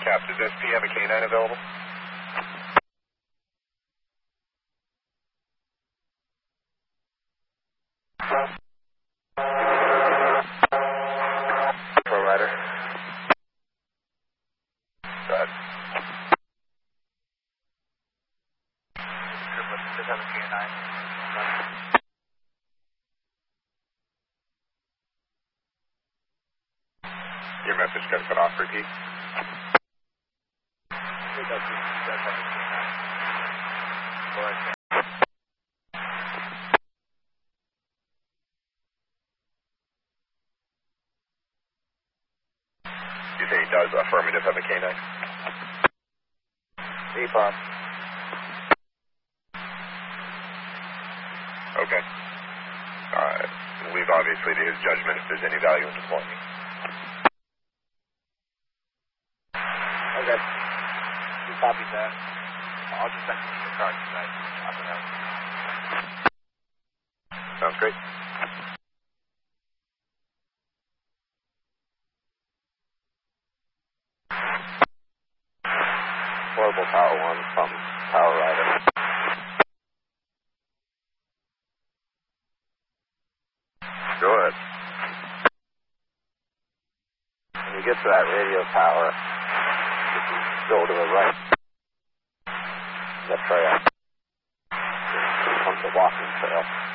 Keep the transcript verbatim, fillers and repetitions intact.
Cap, is S P have a canine available? Pro rider. Go ahead. Does have a canine. Your message got cut off. Repeat. It does, it does have a canine. Go ahead. You say he does affirmative have a canine? E P O B. Okay. Uh, leave obviously to his judgment if there's any value in deploying. Okay. You copied that. I'll just send you your card tonight. Sounds great. Horrible Tower one from Power Rider. Go ahead. When you get to that radio tower, if you go to the right, the trail, it becomes a walking trail.